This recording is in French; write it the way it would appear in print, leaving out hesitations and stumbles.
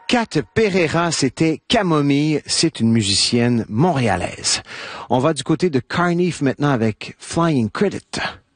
Kat Pereira, c'était Camomille, c'est une musicienne montréalaise. On va du côté de Carnif maintenant avec Flying Credit.